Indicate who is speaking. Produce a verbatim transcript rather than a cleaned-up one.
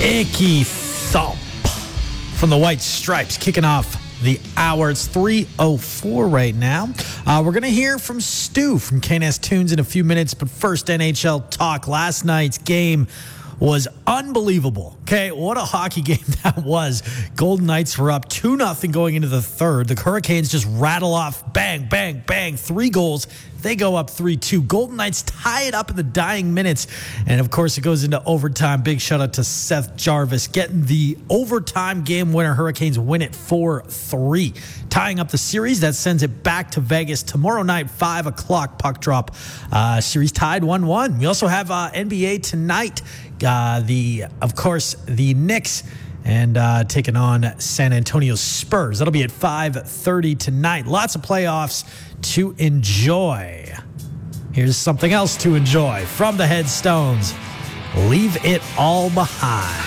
Speaker 1: Icky thump from the White Stripes, kicking off the hour. It's three oh four right now. Uh, we're going to hear from Stu from K N S Tunes in a few minutes, but first, N H L talk. Last night's game was unbelievable. Okay, what a hockey game that was. Golden Knights were up two nothing going into the third. The Hurricanes just rattle off bang, bang, bang, three goals. They go up three two. Golden Knights tie it up in the dying minutes. And, of course, it goes into overtime. Big shout-out to Seth Jarvis getting the overtime game winner. Hurricanes win it four three. Tying up the series, that sends it back to Vegas tomorrow night, five o'clock puck drop. Uh, series tied one one. We also have uh, N B A tonight. Uh, the, of course, the Knicks and uh, taking on San Antonio Spurs. That'll be at five thirty tonight. Lots of playoffs to enjoy. Here's something else to enjoy from the Headstones. Leave It All Behind.